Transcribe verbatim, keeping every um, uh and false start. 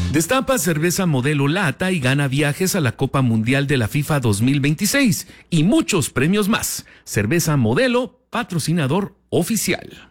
Destapa cerveza Modelo Lata y gana viajes a la Copa Mundial de la FIFA dos mil veintiséis y muchos premios más. Cerveza Modelo, patrocinador oficial.